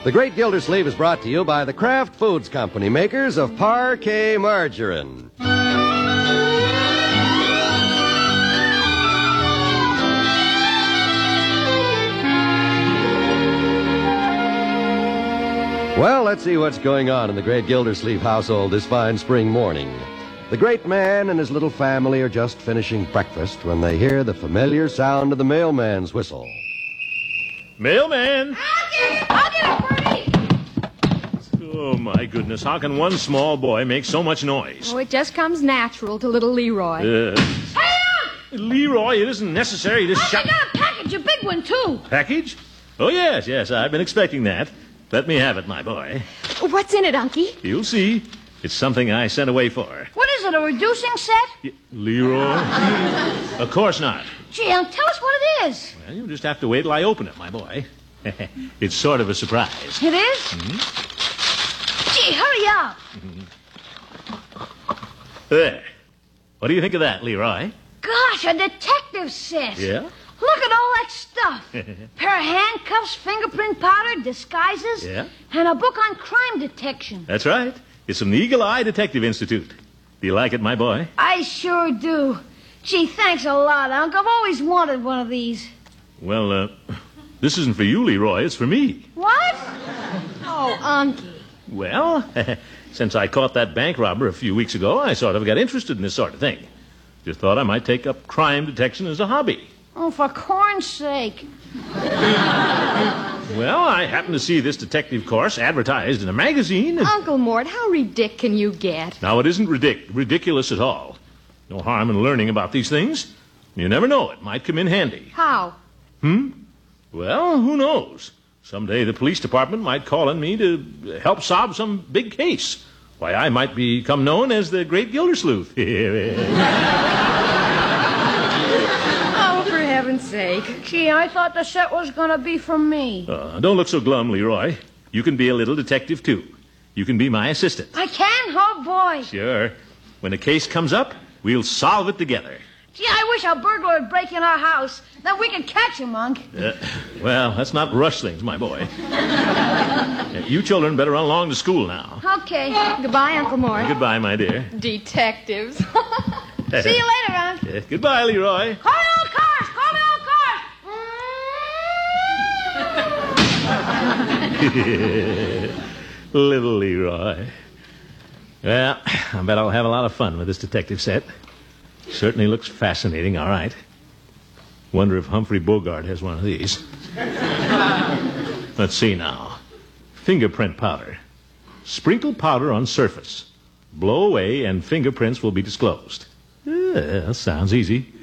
The Great Gildersleeve is brought to you by the Kraft Foods Company, makers of Parquet Margarine. Well, let's see what's going on in the Great Gildersleeve household this fine spring morning. The great man and his little family are just finishing breakfast when they hear the familiar sound of the mailman's whistle. Mailman! I'll get it, Bertie! Oh, my goodness. How can one small boy make so much noise? Oh, it just comes natural to little Leroy. Hey, Leroy, it isn't necessary to I got a package, a big one, too. Package? Oh, yes, I've been expecting that. Let me have it, my boy. What's in it, Unky? You'll see. It's something I sent away for. What is it, a reducing set? Leroy? Of course not. Gee, Unc, tell us what it is. Well, you'll just have to wait till I open it, my boy. It's sort of a surprise. It is? Mm-hmm. Gee, hurry up. There. What do you think of that, Leroy? Gosh, a detective set. Yeah? Look at all that stuff. Pair of handcuffs, fingerprint powder, disguises, Yeah? and a book on crime detection. That's right. It's from the Eagle Eye Detective Institute. Do you like it, my boy? I sure do. Gee, thanks a lot, Unc. I've always wanted one of these. Well, this isn't for you, Leroy. It's for me. What? Oh, Unky. Well, since I caught that bank robber a few weeks ago, I sort of got interested in this sort of thing. Just thought I might take up crime detection as a hobby. Oh, for corn's sake. Well, I happened to see this detective course advertised in a magazine. Uncle Mort, how ridiculous can you get? Now, it isn't ridiculous at all. No harm in learning about these things. You never know. It might come in handy. How? Well, who knows? Someday the police department might call on me to help solve some big case. Why, I might become known as the Great Gildersleeve. Oh, for heaven's sake. Gee, I thought the set was going to be for me. Don't look so glum, Leroy. You can be a little detective, too. You can be my assistant. I can? Oh, boy. Sure. When a case comes up, we'll solve it together. Gee, I wish a burglar would break in our house. Then we could catch him, Unc. Well, let's not rush things, my boy. You children better run along to school now. Okay. Goodbye, Uncle Mort. Goodbye, my dear. Detectives. See you later, Unc. Goodbye, Leroy. Call me old cars! Call me old cars! Little Leroy. Well, I bet I'll have a lot of fun with this detective set. Certainly looks fascinating, all right. Wonder if Humphrey Bogart has one of these. Let's see now. Fingerprint powder. Sprinkle powder on surface. Blow away and fingerprints will be disclosed. Sounds easy.